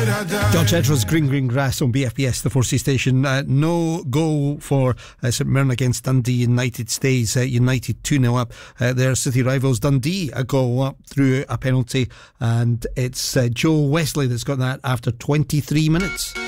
John Chedra's Green Grass on BFBS, the 4C station. No goal for St Mirren against Dundee United. Stays United 2-0 up. Their city rivals Dundee a goal up through a penalty, and it's Joe Wesley that's got that after 23 minutes.